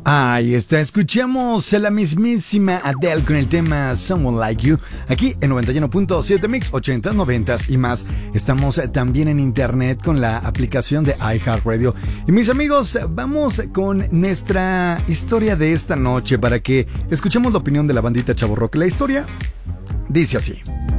Ahí está, escuchamos a la mismísima Adele con el tema Someone Like You, aquí en 91.7 Mix, 80s, 90s y más. Estamos también en internet con la aplicación de iHeartRadio. Y mis amigos, vamos con nuestra historia de esta noche para que escuchemos la opinión de la bandita Chavo Rock. La historia dice así: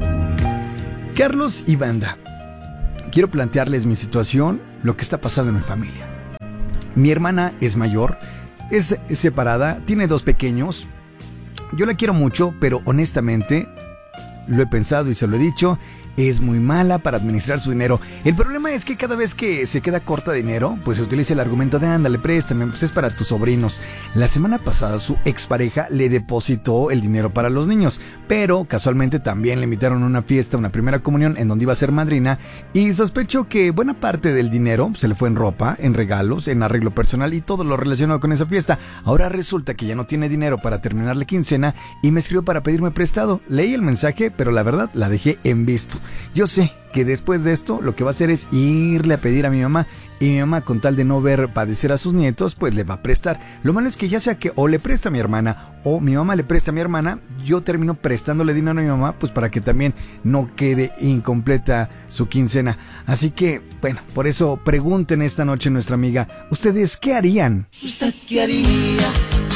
Carlos y banda, quiero plantearles mi situación, lo que está pasando en mi familia. Mi hermana es mayor, es separada, tiene 2 pequeños. Yo la quiero mucho, pero honestamente, lo he pensado y se lo he dicho, es muy mala para administrar su dinero. El problema es que cada vez que se queda corta de dinero, pues se utiliza el argumento de ándale, préstame, pues es para tus sobrinos. La semana pasada su expareja le depositó el dinero para los niños, pero casualmente también le invitaron a una fiesta, una primera comunión en donde iba a ser madrina, y sospecho que buena parte del dinero se le fue en ropa, en regalos, en arreglo personal y todo lo relacionado con esa fiesta. Ahora resulta que ya no tiene dinero para terminar la quincena y me escribió para pedirme prestado. Leí el mensaje, pero la verdad la dejé en visto. Yo sé que después de esto lo que va a hacer es irle a pedir a mi mamá, y mi mamá, con tal de no ver padecer a sus nietos, pues le va a prestar. Lo malo es que ya sea que o le presta a mi hermana o mi mamá le presta a mi hermana, yo termino prestándole dinero a mi mamá, pues para que también no quede incompleta su quincena. Así que, bueno, por eso pregunten esta noche a nuestra amiga, ¿ustedes qué harían? ¿Usted qué haría?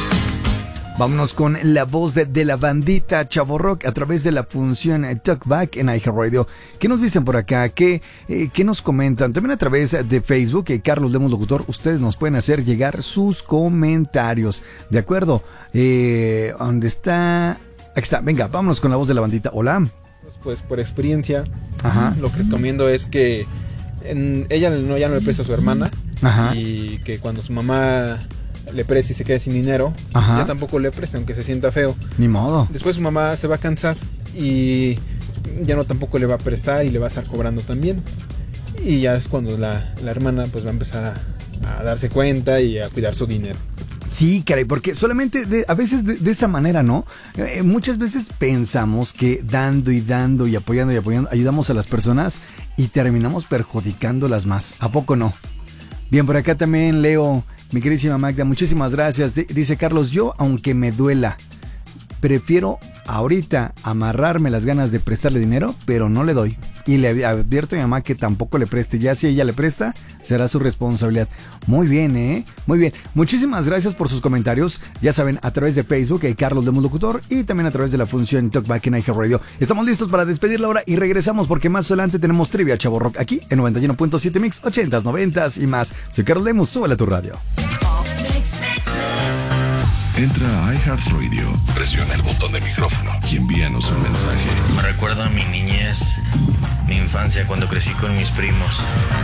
Vámonos con la voz de la bandita Chavo Rock a través de la función Talkback en iHeartRadio. ¿Qué nos dicen por acá? ¿Qué nos comentan? También a través de Facebook, Carlos Lemos Locutor, ustedes nos pueden hacer llegar sus comentarios. ¿De acuerdo? ¿Dónde está? Aquí está. Venga, vámonos con la voz de la bandita. Hola. Pues por experiencia, Ajá. Lo que recomiendo es que ella ya no le presta a su hermana. Ajá. Y que cuando su mamá le preste y se quede sin dinero, Ajá. ya tampoco le preste, aunque se sienta feo. Ni modo. Después su mamá se va a cansar y ya no tampoco le va a prestar y le va a estar cobrando también. Y ya es cuando la hermana pues va a empezar a darse cuenta y a cuidar su dinero. Sí, caray, porque solamente a veces de esa manera, ¿no? Muchas veces pensamos que dando y apoyando ayudamos a las personas y terminamos perjudicándolas más. ¿A poco no? Bien, por acá también leo, mi queridísima Magda, muchísimas gracias. Dice Carlos, yo, aunque me duela, prefiero ahorita amarrarme las ganas de prestarle dinero, pero no le doy. Y le advierto a mi mamá que tampoco le preste. Ya si ella le presta, será su responsabilidad. Muy bien, muy bien. Muchísimas gracias por sus comentarios. Ya saben, a través de Facebook, Carlos Lemos Locutor, y también a través de la función Talkback en iHeartRadio. Estamos listos para despedir la hora y regresamos porque más adelante tenemos Trivia Chavo Rock aquí en 91.7 Mix, 80s, 90s y más. Soy Carlos Lemos, súbele a tu radio. Entra a iHeartRadio, presiona el botón de micrófono y envíanos un mensaje. Me recuerda a mi niñez, mi infancia cuando crecí con mis primos.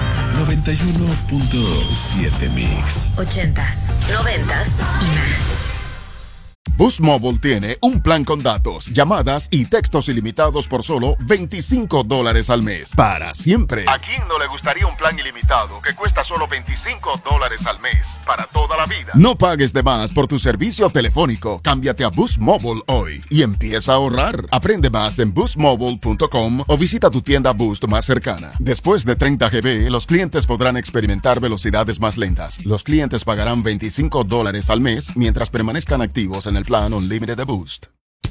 91.7 Mix. 80s, 90s y más. Boost Mobile tiene un plan con datos, llamadas y textos ilimitados por solo $25 al mes. Para siempre. ¿A quién no le gustaría un plan ilimitado que cuesta solo $25 al mes? Para toda la vida. No pagues de más por tu servicio telefónico. Cámbiate a Boost Mobile hoy y empieza a ahorrar. Aprende más en boostmobile.com o visita tu tienda Boost más cercana. Después de 30 GB, los clientes podrán experimentar velocidades más lentas. Los clientes pagarán $25 al mes mientras permanezcan activos en el plan Unlimited de Boost.